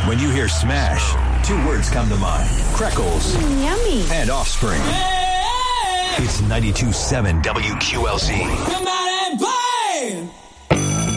When you hear Smash, two words come to mind. Freckles Yummy. and Offspring. Hey! It's 92.7 WQLZ. Come out and play!